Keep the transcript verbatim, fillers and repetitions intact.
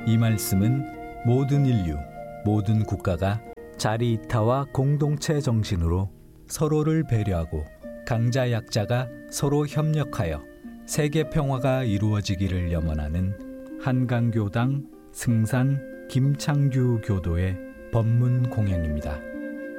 이 말씀은 모든 인류, 모든 국가가 자리이타와 공동체 정신으로 서로를 배려하고 강자 약자가 서로 협력하여 세계 평화가 이루어지기를 염원하는 한강교당 승산 김창규 교도의 법문 공양입니다.